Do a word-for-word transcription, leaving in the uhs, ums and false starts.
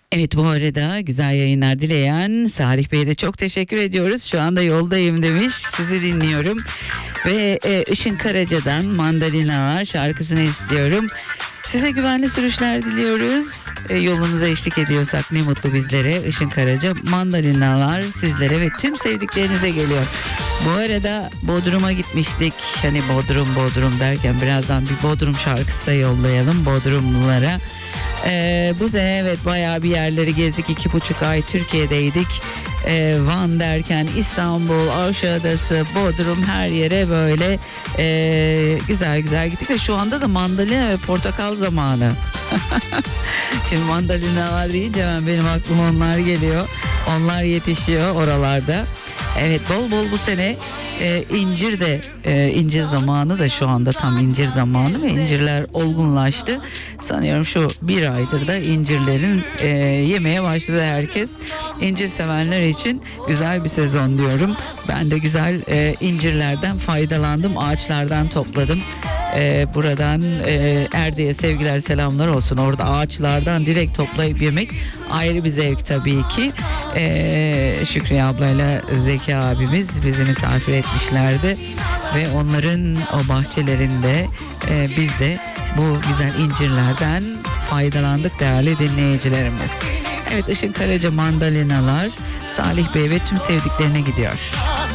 Evet, bu arada güzel yayınlar dileyen Salih Bey'e de çok teşekkür ediyoruz. Şu anda yoldayım demiş. Sizi dinliyorum. Ve e, Işın Karaca'dan Mandalinalar şarkısını istiyorum. Size güvenli sürüşler diliyoruz. E, yolunuza eşlik ediyorsak ne mutlu bizlere. Işın Karaca, Mandalinalar sizlere ve tüm sevdiklerinize geliyor. Bu arada Bodrum'a gitmiştik. Hani Bodrum Bodrum derken birazdan bir Bodrum şarkısı da yollayalım Bodrumlulara. Ee, bu sene evet bayağı bir yerleri gezdik. İki buçuk ay Türkiye'deydik. Ee, Van derken İstanbul, Avşa-Adası, Bodrum, her yere böyle e, güzel güzel gittik. Ve şu anda da mandalina ve portakal zamanı. Şimdi mandalinalar deyince hemen benim aklıma onlar geliyor. Onlar yetişiyor oralarda. Evet, bol bol bu sene e, incir de e, incir zamanı da şu anda tam incir zamanı ve incirler olgunlaştı. Sanıyorum şu bir aydır da incirlerin e, yemeye başladı herkes. İncir sevenler için güzel bir sezon diyorum. Ben de güzel e, incirlerden faydalandım, ağaçlardan topladım. Ee, buradan e, Erde'ye sevgiler selamlar olsun. Orada ağaçlardan direkt toplayıp yemek ayrı bir zevk tabii ki. Ee, Şükriye ablayla Zeki abimiz bizi misafir etmişlerdi ve onların o bahçelerinde e, biz de bu güzel incirlerden faydalandık değerli dinleyicilerimiz. Evet, Işın Karaca Mandalinalar Salih Bey ve tüm sevdiklerine gidiyor.